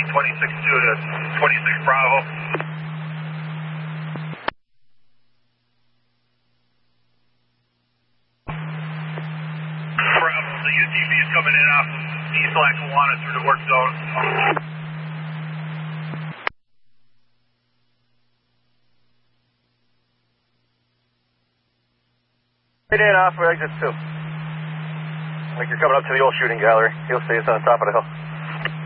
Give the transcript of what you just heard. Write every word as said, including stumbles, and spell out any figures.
twenty-six two to twenty-six Bravo. Bravo, the U T V is coming in off East Lackawanna through the work zone. Right in off for exit two. Like you're coming up to the old shooting gallery. You'll see it's on top of the hill.